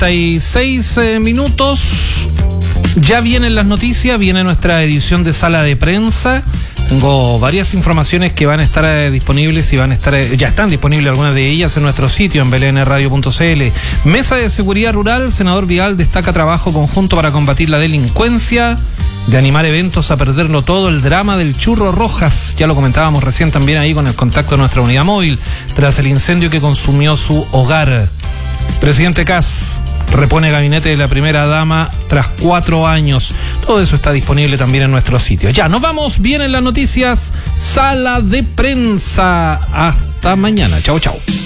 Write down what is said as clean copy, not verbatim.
46 minutos. Ya vienen las noticias, viene nuestra edición de sala de prensa. Tengo varias informaciones que van a estar disponibles y ya están disponibles algunas de ellas en nuestro sitio en blnradio.cl. Mesa de Seguridad Rural, senador Vidal destaca trabajo conjunto para combatir la delincuencia. De animar eventos a perderlo todo, el drama del Churro Rojas, ya lo comentábamos recién también ahí con el contacto de nuestra unidad móvil, tras el incendio que consumió su hogar. Presidente Kast repone gabinete de la primera dama tras 4 años. Todo eso está disponible también en nuestro sitio. Ya, nos vamos, vienen las noticias, sala de prensa. Hasta mañana, chao, chao.